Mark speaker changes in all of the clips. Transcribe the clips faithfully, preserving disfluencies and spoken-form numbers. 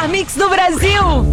Speaker 1: melhor mix do Brasil.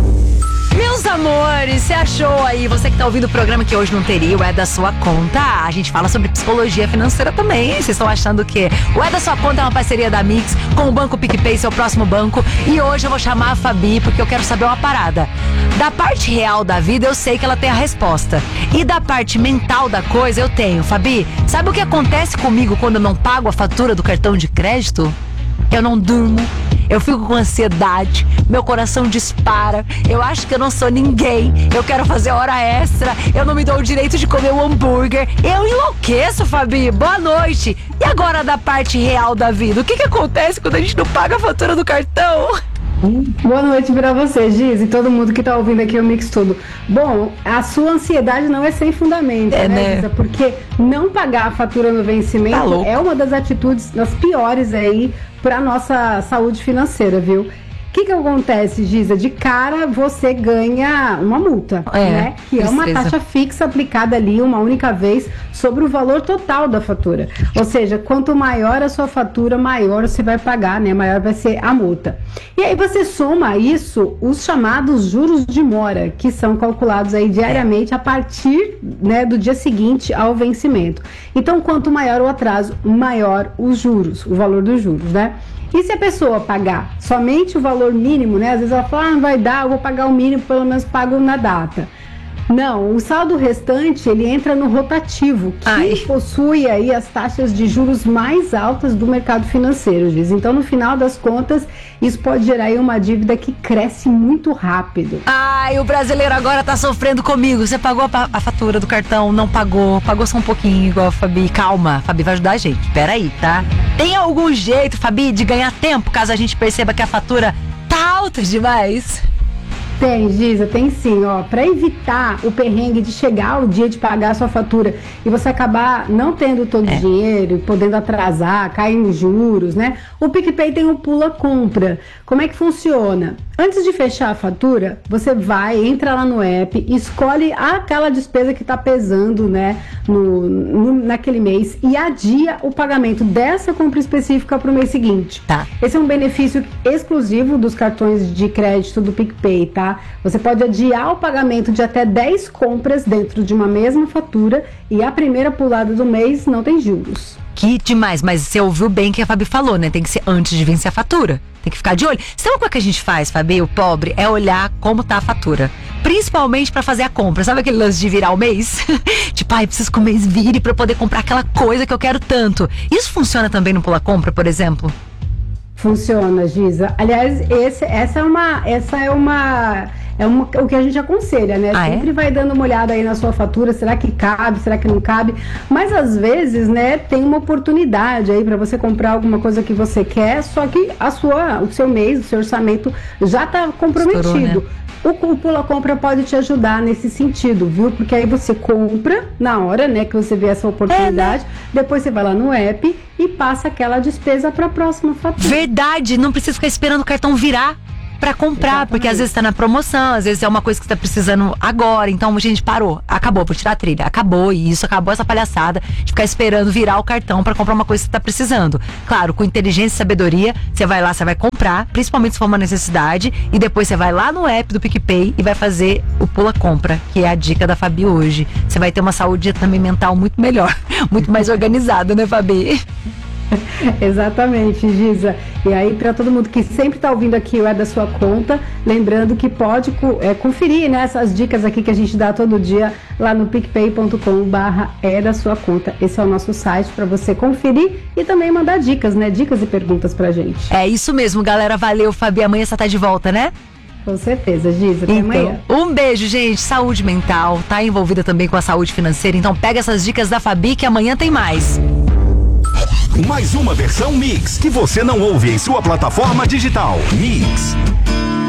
Speaker 1: Meus amores, você achou aí, você que tá ouvindo o programa que hoje não teria o É da Sua Conta? A gente fala sobre psicologia financeira também. Vocês estão achando que o É da Sua Conta é uma parceria da Mix com o Banco PicPay, seu próximo banco. E hoje eu vou chamar a Fabi porque eu quero saber uma parada. Da parte real da vida eu sei que ela tem a resposta. E da parte mental da coisa eu tenho. Fabi, sabe o que acontece comigo quando eu não pago a fatura do cartão de crédito? Eu não durmo, eu fico com ansiedade, meu coração dispara, eu acho que eu não sou ninguém, eu quero fazer hora extra, eu não me dou o direito de comer um hambúrguer, eu enlouqueço, Fabi, boa noite. E agora da parte real da vida, o que que acontece quando a gente não paga a fatura do cartão?
Speaker 2: Boa noite pra você, Giz, e todo mundo que tá ouvindo aqui o Mix Tudo. Bom, a sua ansiedade não é sem fundamento,
Speaker 1: é,
Speaker 2: né, Giza? Porque não pagar a fatura no vencimento
Speaker 1: tá
Speaker 2: é uma das atitudes, das piores aí pra nossa saúde financeira, viu? O que que acontece, Giza? De cara você ganha uma multa,
Speaker 1: é,
Speaker 2: né? Que é uma taxa fixa aplicada ali uma única vez sobre o valor total da fatura. Ou seja, quanto maior a sua fatura, maior você vai pagar, né? Maior vai ser a multa. E aí você soma a isso os chamados juros de mora, que são calculados aí diariamente a partir, né, do dia seguinte ao vencimento. Então, quanto maior o atraso, maior os juros, o valor dos juros, né? E se a pessoa pagar somente o valor mínimo, né? Às vezes ela fala, ah, não vai dar, eu vou pagar o mínimo, pelo menos pago na data. Não, o saldo restante, ele entra no rotativo, que Ai. possui aí as taxas de juros mais altas do mercado financeiro, diz. Então, no final das contas, isso pode gerar aí uma dívida que cresce muito rápido.
Speaker 1: Ai, o brasileiro agora tá sofrendo comigo. Você pagou a, a fatura do cartão, não pagou, pagou só um pouquinho, igual a Fabi. Calma, a Fabi vai ajudar a gente, peraí, tá? Tem algum jeito, Fabi, de ganhar tempo, caso a gente perceba que a fatura tá alta demais?
Speaker 2: Tem, Giza, tem sim, ó. Para evitar o perrengue de chegar o dia de pagar a sua fatura e você acabar não tendo todo é. o dinheiro, podendo atrasar, cair em juros, né? O PicPay tem o Pula Compra. Como é que funciona? Antes de fechar a fatura, você vai, entra lá no app, escolhe aquela despesa que está pesando, né, no, no, naquele mês e adia o pagamento dessa compra específica para o mês seguinte.
Speaker 1: Tá.
Speaker 2: Esse é um benefício exclusivo dos cartões de crédito do PicPay, tá? Você pode adiar o pagamento de até dez compras dentro de uma mesma fatura e a primeira pulada do mês não tem juros.
Speaker 1: Que demais, mas você ouviu bem o que a Fabi falou, né? Tem que ser antes de vencer a fatura. Tem que ficar de olho. Sabe uma coisa que a gente faz, Fabi, o pobre, é olhar como tá a fatura. Principalmente pra fazer a compra. Sabe aquele lance de virar o mês? Tipo, ai, preciso que o mês vire pra eu poder comprar aquela coisa que eu quero tanto. Isso funciona também no Pula Compra, por exemplo?
Speaker 2: Funciona, Giza. Aliás, esse, essa é uma... Essa é uma... É uma, o que a gente aconselha, né?
Speaker 1: Ah,
Speaker 2: Sempre
Speaker 1: é?
Speaker 2: vai dando uma olhada aí na sua fatura, será que cabe, será que não cabe? Mas às vezes, né, tem uma oportunidade aí para você comprar alguma coisa que você quer, só que a sua, o seu mês, o seu orçamento já está comprometido. Estourou, né? O, o Pula Compra pode te ajudar nesse sentido, viu? Porque aí você compra na hora, né, que você vê essa oportunidade, é, né? Depois você vai lá no app e passa aquela despesa para a próxima fatura.
Speaker 1: Verdade, não precisa ficar esperando o cartão virar pra comprar, exatamente. Porque às vezes tá na promoção, às vezes é uma coisa que você tá precisando agora, então a gente parou, acabou, vou tirar a trilha, acabou isso, acabou essa palhaçada de ficar esperando virar o cartão pra comprar uma coisa que você tá precisando. Claro, com inteligência e sabedoria, você vai lá, você vai comprar, principalmente se for uma necessidade, e depois você vai lá no app do PicPay e vai fazer o Pula Compra, que é a dica da Fabi hoje. Você vai ter uma saúde também mental muito melhor, muito mais organizada, né, Fabi?
Speaker 2: Exatamente, Giza. E aí, para todo mundo que sempre está ouvindo aqui o É da Sua Conta, lembrando que pode é, conferir, né, essas dicas aqui que a gente dá todo dia lá no picpay ponto com barra É da Sua Conta. Esse é o nosso site para você conferir e também mandar dicas, né? Dicas e perguntas pra gente.
Speaker 1: É isso mesmo, galera. Valeu, Fabi. Amanhã você tá de volta, né?
Speaker 2: Com certeza, Giza. Até
Speaker 1: então,
Speaker 2: amanhã.
Speaker 1: Um beijo, gente. Saúde mental, tá envolvida também com a saúde financeira. Então pega essas dicas da Fabi que amanhã tem mais.
Speaker 3: Mais uma versão Mix que você não ouve em sua plataforma digital. Mix.